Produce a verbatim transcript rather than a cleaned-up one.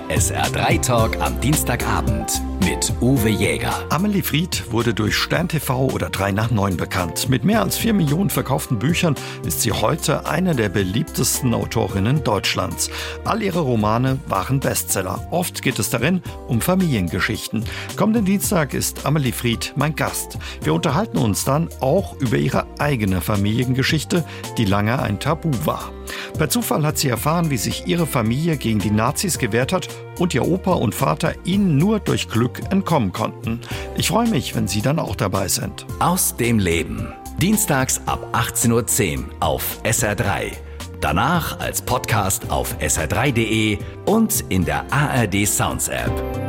S R drei Talk am Dienstagabend mit Uwe Jäger. Amelie Fried wurde durch Stern T V oder drei nach neun bekannt. Mit mehr als vier Millionen verkauften Büchern ist sie heute eine der beliebtesten Autorinnen Deutschlands. All ihre Romane waren Bestseller. Oft geht es darin um Familiengeschichten. Kommenden Dienstag ist Amelie Fried mein Gast. Wir unterhalten uns dann auch über ihre eigene Familiengeschichte, die lange ein Tabu war. Per Zufall hat sie erfahren, wie sich ihre Familie gegen die Nazis gewehrt hat und ihr Opa und Vater ihnen nur durch Glück entkommen konnten. Ich freue mich, wenn Sie dann auch dabei sind. Aus dem Leben. Dienstags ab achtzehn Uhr zehn auf S R drei. Danach als Podcast auf S R drei Punkt de und in der A R D Sounds App.